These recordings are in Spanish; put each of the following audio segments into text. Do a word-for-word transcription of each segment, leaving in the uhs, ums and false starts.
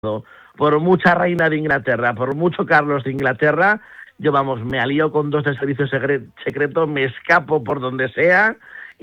por mucha reina de Inglaterra, por mucho Carlos de Inglaterra, yo vamos, me alío con dos de servicio secreto, me escapo por donde sea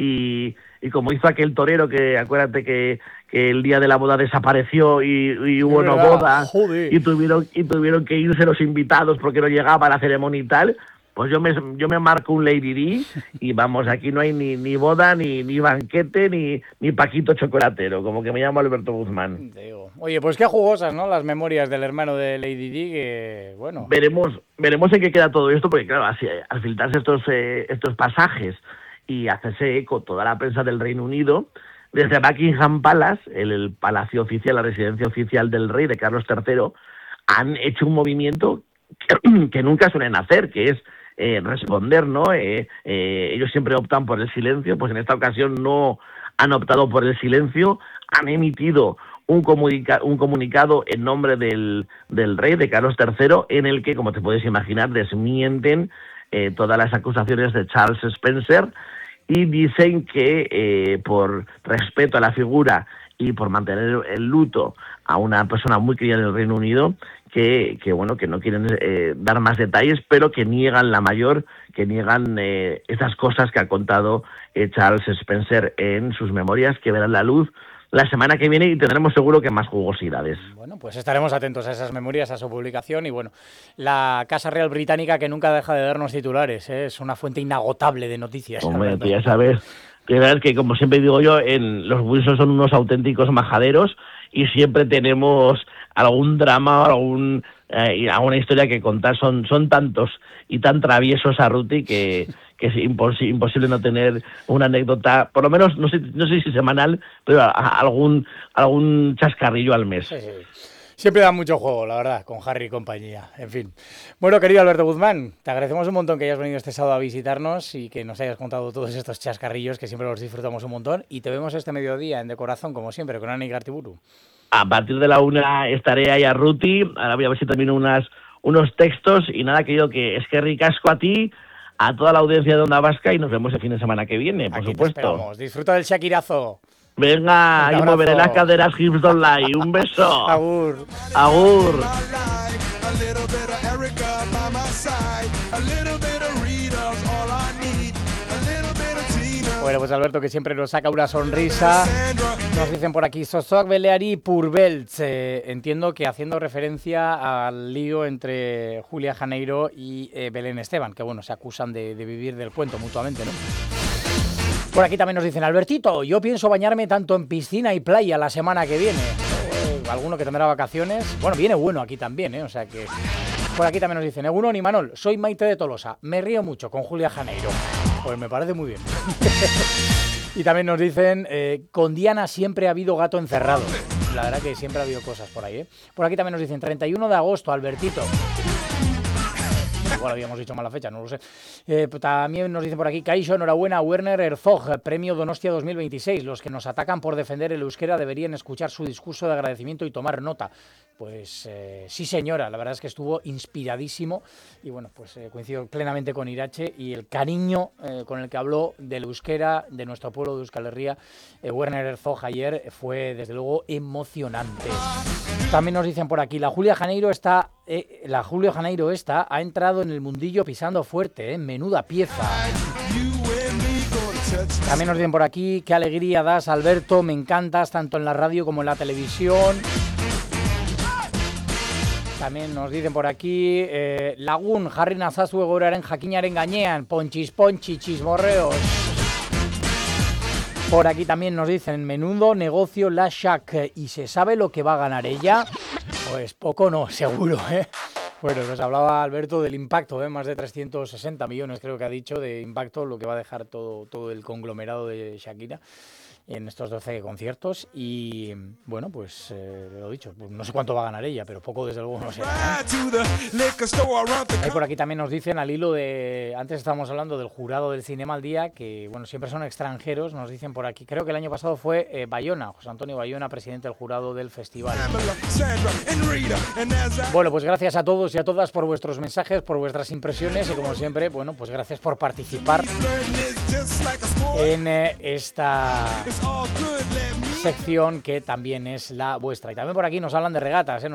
y, y como hizo aquel torero que, acuérdate que, que el día de la boda desapareció y, y hubo no boda y tuvieron, y tuvieron que irse los invitados porque no llegaba a la ceremonia y tal. Pues yo me, yo me marco un Lady Di y vamos, aquí no hay ni, ni boda, ni, ni banquete, ni, ni Paquito chocolatero, como que me llamo Alberto Guzmán. Digo. Oye, pues qué jugosas, ¿no? Las memorias del hermano de Lady Di, que bueno... Veremos veremos en qué queda todo esto, porque claro, así, al filtrarse estos, eh, estos pasajes y hacerse eco toda la prensa del Reino Unido, desde Buckingham Palace, el, el palacio oficial, la residencia oficial del rey, de Carlos tercero, han hecho un movimiento que, que nunca suelen hacer, que es Eh, responder, ¿no? Eh, eh, ellos siempre optan por el silencio, pues en esta ocasión no han optado por el silencio, han emitido un, comunica un comunicado en nombre del, del rey, de Carlos tercero, en el que, como te puedes imaginar, desmienten eh, todas las acusaciones de Charles Spencer y dicen que eh, por respeto a la figura y por mantener el luto a una persona muy querida en el Reino Unido, que, que bueno, que no quieren eh, dar más detalles, pero que niegan la mayor, que niegan eh, esas cosas que ha contado eh, Charles Spencer en sus memorias, que verán la luz la semana que viene y tendremos seguro que más jugosidades. Bueno, pues estaremos atentos a esas memorias, a su publicación y bueno, la Casa Real Británica que nunca deja de darnos titulares, ¿eh? Es una fuente inagotable de noticias. Hombre, tú ya sabes, que verdad que como siempre digo yo, en los Wilson son unos auténticos majaderos y siempre tenemos algún drama, algún eh, alguna historia que contar. Son son tantos y tan traviesos a Ruti que, que es impos imposible no tener una anécdota, por lo menos, no sé, no sé si semanal, pero a, a algún algún chascarrillo al mes. Sí, sí. Siempre da mucho juego, la verdad, con Harry y compañía. En fin. Bueno, querido Alberto Guzmán, te agradecemos un montón que hayas venido este sábado a visitarnos y que nos hayas contado todos estos chascarrillos que siempre los disfrutamos un montón. Y te vemos este mediodía en De Corazón, como siempre, con Ani Gartiburu. A partir de la una estaré ahí a Ruti. Ahora voy a ver si termino unas, unos textos. Y nada, querido, que es que ricasco a ti, a toda la audiencia de Onda Vasca y nos vemos el fin de semana que viene, por Aquí supuesto. Te esperamos. Disfruta del Shakirazo. Venga, y moveré las caderas Hips Don't Lie. Un beso. Agur. Agur. Bueno, pues Alberto, que siempre nos saca una sonrisa. Nos dicen por aquí, Sosoak Beleari Purbeltz. Eh, entiendo que haciendo referencia al lío entre Julia Janeiro y eh, Belén Esteban, que bueno, se acusan de, de vivir del cuento mutuamente, ¿no? Por aquí también nos dicen, Albertito, yo pienso bañarme tanto en piscina y playa la semana que viene. Eh, alguno que tendrá vacaciones. Bueno, viene bueno aquí también, ¿eh? O sea que... Por aquí también nos dicen, Egunon y Manol, soy Maite de Tolosa, me río mucho con Julia Janeiro. Pues me parece muy bien. Y también nos dicen, eh, con Diana siempre ha habido gato encerrado. La verdad que siempre ha habido cosas por ahí, ¿eh? Por aquí también nos dicen, treinta y uno de agosto, Albertito. Igual habíamos dicho mala fecha, no lo sé. Eh, también nos dicen por aquí, Caixo, enhorabuena a Werner Herzog, premio Donostia dos mil veintiséis. Los que nos atacan por defender el euskera deberían escuchar su discurso de agradecimiento y tomar nota. Pues eh, sí, señora, la verdad es que estuvo inspiradísimo y bueno, pues eh, coincido plenamente con Irache y el cariño eh, con el que habló del euskera, de nuestro pueblo de Euskal Herria, eh, Werner Herzog ayer fue desde luego emocionante. También nos dicen por aquí, la Julia Janeiro está, eh, la Julio Janeiro esta ha entrado en el mundillo pisando fuerte, eh, menuda pieza. También nos dicen por aquí, qué alegría das, Alberto, me encantas tanto en la radio como en la televisión. También nos dicen por aquí, eh, Lagun, jarri nazazu egoeraren jakinaren gainean, ponchis ponchi, chismorreos. Por aquí también nos dicen, menudo negocio la Shaq, ¿y se sabe lo que va a ganar ella? Pues poco no, seguro, ¿eh? Bueno, nos hablaba Alberto del impacto, ¿eh? Más de trescientos sesenta millones creo que ha dicho de impacto, lo que va a dejar todo, todo el conglomerado de Shakira en estos doce conciertos y bueno, pues eh, lo dicho, pues no sé cuánto va a ganar ella, pero poco desde luego no sé. Ahí por aquí también nos dicen al hilo de, antes estábamos hablando del jurado del Cinema al Día, que bueno, siempre son extranjeros, nos dicen por aquí, creo que el año pasado fue eh, Bayona, José Antonio Bayona, presidente del jurado del festival. Bueno, pues gracias a todos y a todas por vuestros mensajes, por vuestras impresiones y como siempre, bueno, pues gracias por participar en eh, esta sección que también es la vuestra. Y también por aquí nos hablan de regatas, ¿eh?